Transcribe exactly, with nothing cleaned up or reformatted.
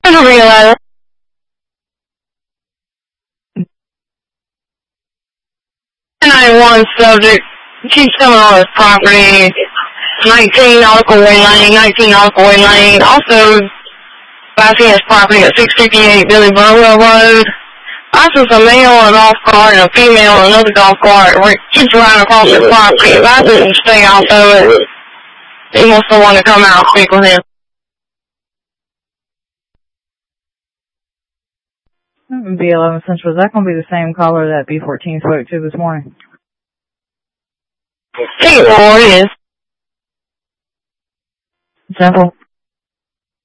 Realize nine one subject keeps coming on his property. nineteen Alcoy Lane, nineteen Alcoy Lane. Also, passing his property at six fifty-eight Billy Burwell Road. I saw a male on a golf cart and a female on another golf cart. Where keeps riding across his property. If I didn't stay out of it, he wants someone to come out and speak with him. B eleven Central, is that going to be the same caller that B fourteen spoke to this morning? I think it is. Central?